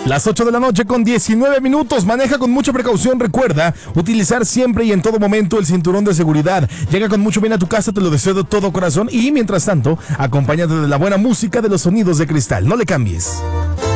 Las 8 de la noche con 19 minutos. Maneja con mucha precaución. Recuerda utilizar siempre y en todo momento el cinturón de seguridad. Llega con mucho bien a tu casa, te lo deseo de todo corazón. Y mientras tanto, acompáñate de la buena música de los sonidos de Cristal. No le cambies.